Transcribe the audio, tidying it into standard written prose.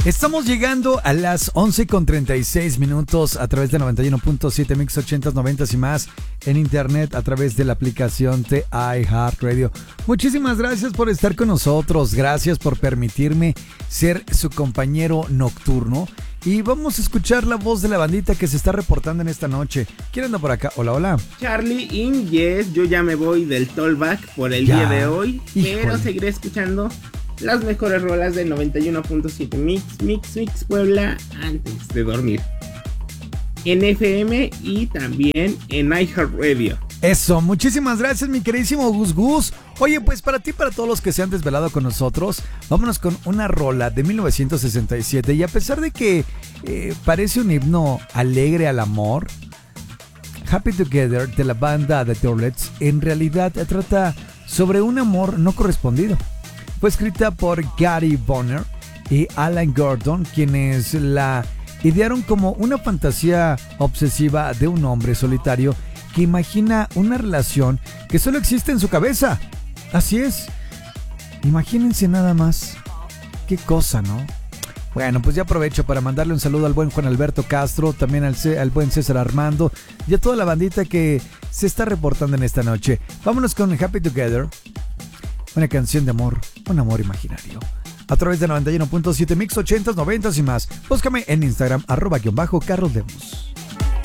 Estamos llegando a las 11:36 a través de 91.7 Mix 80s, 90s y más en internet a través de la aplicación de iHeartRadio. Muchísimas gracias por estar con nosotros, gracias por permitirme ser su compañero nocturno y vamos a escuchar la voz de la bandita que se está reportando en esta noche. ¿Quién anda por acá? Hola, hola. Charlie in yes, yo ya me voy del tollback por el día de hoy, pero seguiré escuchando las mejores rolas del 91.7 Mix Puebla antes de dormir. En FM y también en iHeartRadio. Eso, muchísimas gracias mi queridísimo Gus Gus. Oye, pues para ti y para todos los que se han desvelado con nosotros, vámonos con una rola de 1967. Y a pesar de que parece un himno alegre al amor, Happy Together de la banda The Turlets en realidad trata sobre un amor no correspondido. Fue escrita por Gary Bonner y Alan Gordon, quienes la idearon como una fantasía obsesiva de un hombre solitario que imagina una relación que solo existe en su cabeza. Así es. Imagínense nada más. Qué cosa, ¿no? Bueno, pues ya aprovecho para mandarle un saludo al buen Juan Alberto Castro, también al buen César Armando y a toda la bandita que se está reportando en esta noche. Vámonos con Happy Together. Una canción de amor, un amor imaginario. A través de 91.7 Mix 80s, 90s y más. Búscame en Instagram, @Carlos Lemus.